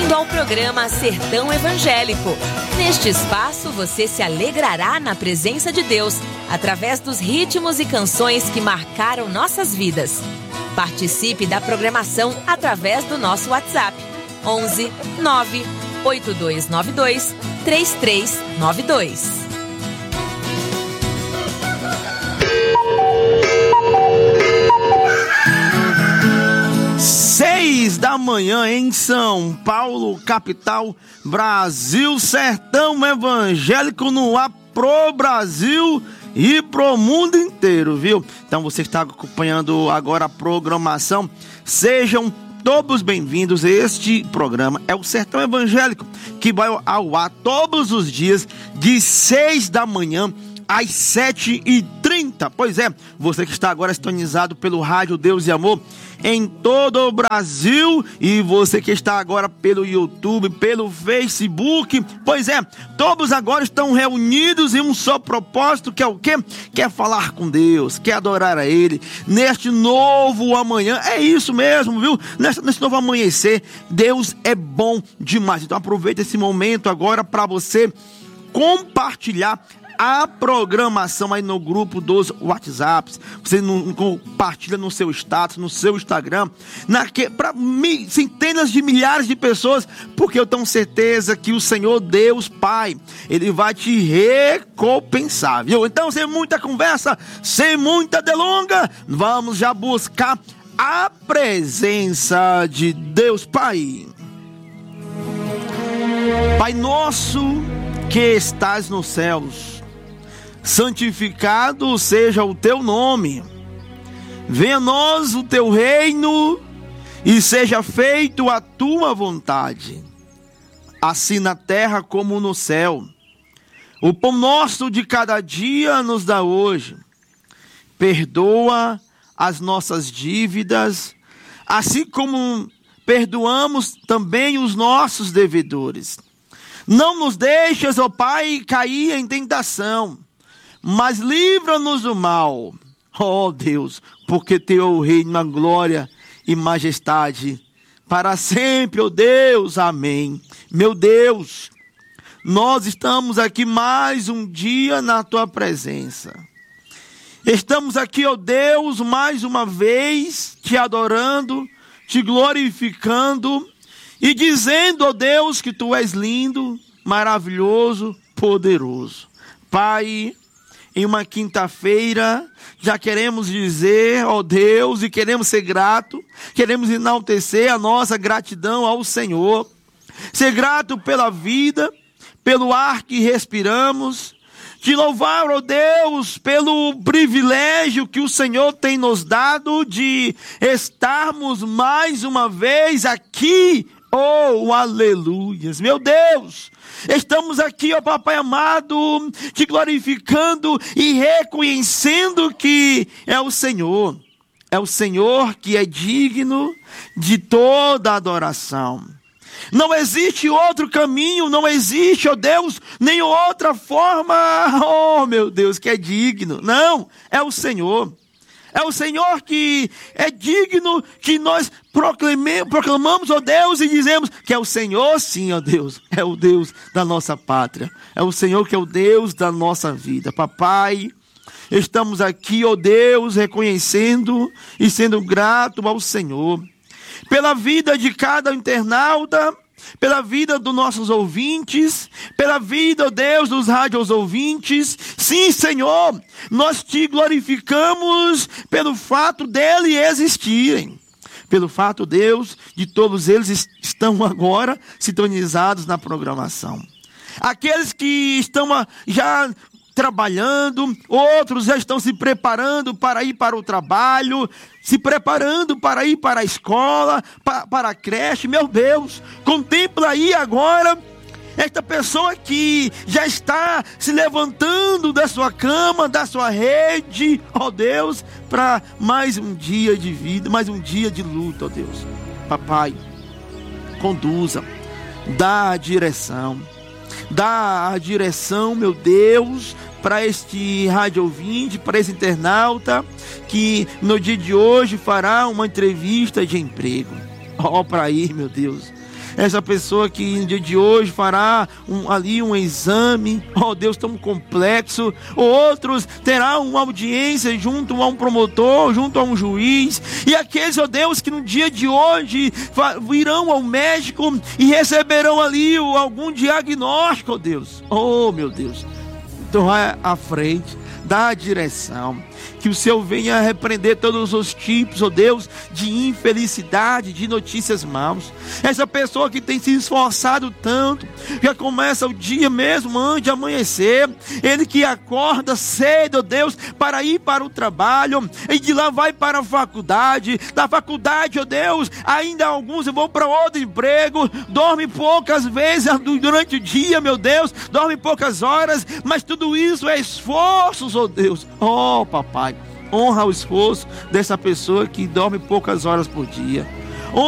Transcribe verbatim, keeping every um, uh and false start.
Bem-vindo ao programa Sertão Evangélico. Neste espaço você se alegrará na presença de Deus, através dos ritmos e canções que marcaram nossas vidas. Participe da programação através do nosso WhatsApp onze nove oito dois nove dois três três nove dois. Seis da manhã em São Paulo, capital, Brasil, Sertão Evangélico no ar pro Brasil e pro mundo inteiro, viu? Então você está acompanhando agora a programação. Sejam todos bem-vindos. Este programa é o Sertão Evangélico, que vai ao ar todos os dias de seis da manhã às sete e trinta. Pois é, você que está agora sintonizado pelo Rádio Deus e Amor em todo o Brasil, e você que está agora pelo YouTube, pelo Facebook, pois é, todos agora estão reunidos em um só propósito, que é o quê? Quer falar com Deus, quer adorar a Ele, neste novo amanhã. É isso mesmo, viu? Nesse, nesse novo amanhecer, Deus é bom demais. Então aproveita esse momento agora para você compartilhar a programação aí no grupo dos WhatsApps. Você não compartilha no seu status, no seu Instagram, para centenas de milhares de pessoas, porque eu tenho certeza que o Senhor Deus Pai, Ele vai te recompensar, viu? Então, sem muita conversa, sem muita delonga, vamos já buscar a presença de Deus Pai. Pai nosso que estás nos céus, santificado seja o teu nome. Venha a nós o teu reino e seja feito a tua vontade, assim na terra como no céu. O pão nosso de cada dia nos dá hoje. Perdoa as nossas dívidas, assim como perdoamos também os nossos devedores. Não nos deixes, ó Pai, cair em tentação, mas livra-nos do mal, ó Deus, porque teu é o reino, a glória e majestade para sempre, ó Deus, amém. Meu Deus, nós estamos aqui mais um dia na tua presença. Estamos aqui, ó Deus, mais uma vez te adorando, te glorificando e dizendo, ó Deus, que tu és lindo, maravilhoso, poderoso. Pai, em uma quinta-feira, já queremos dizer, ó Deus, e queremos ser grato, queremos enaltecer a nossa gratidão ao Senhor, ser grato pela vida, pelo ar que respiramos, te louvar, ó Deus, pelo privilégio que o Senhor tem nos dado de estarmos mais uma vez aqui. Oh, aleluias, meu Deus, estamos aqui, ó Papai amado, te glorificando e reconhecendo que é o Senhor, é o Senhor que é digno de toda adoração. Não existe outro caminho, não existe, ó Deus, nem outra forma, oh meu Deus, que é digno. Não, é o Senhor. É o Senhor que é digno, que nós proclamamos, ó Deus, e dizemos que é o Senhor, sim, ó Deus, é o Deus da nossa pátria. É o Senhor que é o Deus da nossa vida. Papai, estamos aqui, ó Deus, reconhecendo e sendo grato ao Senhor pela vida de cada internauta, pela vida dos nossos ouvintes, pela vida, ó Deus, dos rádios ouvintes. Sim, Senhor, nós te glorificamos pelo fato dele existirem, pelo fato, Deus, de todos eles estão agora sintonizados na programação. Aqueles que estão já trabalhando, outros já estão se preparando para ir para o trabalho, se preparando para ir para a escola, para, para a creche. Meu Deus, contempla aí agora esta pessoa que já está se levantando da sua cama, da sua rede, ó Deus, para mais um dia de vida, mais um dia de luta, ó Deus. Papai, conduza, dá a direção, dá a direção, meu Deus, para este rádio ouvinte, para esse internauta que no dia de hoje fará uma entrevista de emprego. Ó, para ir, meu Deus, essa pessoa que no dia de hoje fará um, ali um exame, ó Deus, tão complexo. Outros terá uma audiência junto a um promotor, junto a um juiz. E aqueles, ó Deus, que no dia de hoje virão ao médico e receberão ali algum diagnóstico, ó Deus. Oh, meu Deus. Então vai à frente, dá a direção. Que o Senhor venha repreender todos os tipos, ó Deus, de infelicidade, de notícias maus. Essa pessoa que tem se esforçado tanto, já começa o dia mesmo antes de amanhecer. Ele que acorda cedo, ó Deus, para ir para o trabalho, e de lá vai para a faculdade. Da faculdade, ó Deus, ainda alguns vão para outro emprego. Dorme poucas vezes durante o dia, meu Deus, dorme poucas horas, mas tudo isso é esforços, ó Deus. Oh, papai, honra o esforço dessa pessoa que dorme poucas horas por dia.